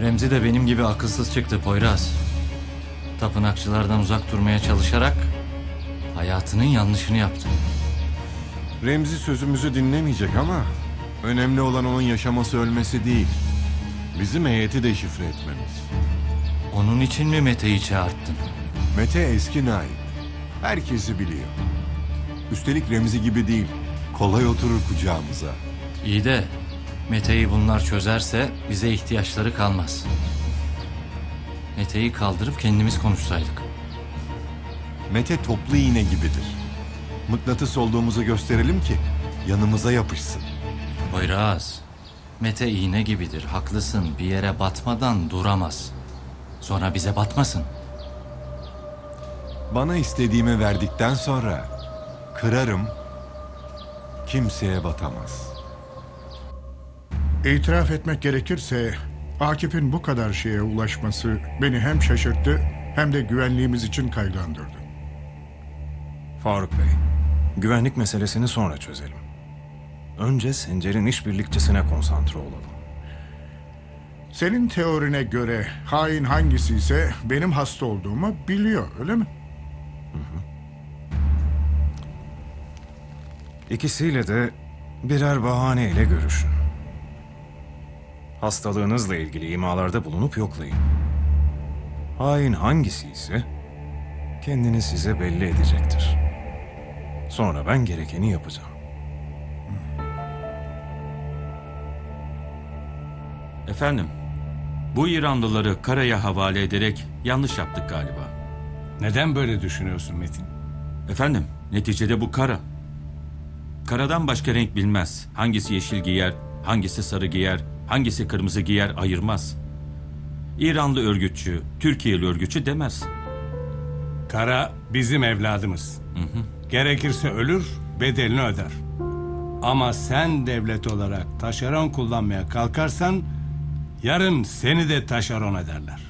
Remzi de benim gibi akılsız çıktı Poyraz. Tapınakçılardan uzak durmaya çalışarak hayatının yanlışını yaptı. Remzi sözümüzü dinlemeyecek ama önemli olan onun yaşaması ölmesi değil. Bizim heyeti deşifre etmemiz. Onun için mi Mete'yi çağırttın? Mete eski naip. Herkesi biliyor. Üstelik Remzi gibi değil. Kolay oturur kucağımıza. İyi de Mete'yi bunlar çözerse bize ihtiyaçları kalmaz. Mete'yi kaldırıp kendimiz konuşsaydık. Mete toplu iğne gibidir. Mıknatıs olduğumuzu gösterelim ki yanımıza yapışsın. Poyraz, Mete iğne gibidir. Haklısın, bir yere batmadan duramaz. Sonra bize batmasın. Bana istediğimi verdikten sonra kırarım, kimseye batamaz. İtiraf etmek gerekirse Akif'in bu kadar şeye ulaşması beni hem şaşırttı hem de güvenliğimiz için kaygılandırdı. Faruk Bey, güvenlik meselesini sonra çözelim. Önce Sencer'in işbirlikçisine konsantre olalım. Senin teorine göre hain hangisi ise benim hasta olduğumu biliyor, öyle mi? İkisiyle de birer bahaneyle görüşün. Hastalığınızla ilgili imalarda bulunup yoklayın. Hain hangisi ise kendini size belli edecektir. Sonra ben gerekeni yapacağım. Efendim, bu İranlıları karaya havale ederek yanlış yaptık galiba. Neden böyle düşünüyorsun Metin? Efendim, neticede bu kara. Karadan başka renk bilmez. Hangisi yeşil giyer, hangisi sarı giyer, hangisi kırmızı giyer ayırmaz. İranlı örgütçü, Türkiye'li örgütçü demez. Kara bizim evladımız. Gerekirse ölür, bedelini öder. Ama sen devlet olarak taşeron kullanmaya kalkarsan yarın seni de taşeron ederler.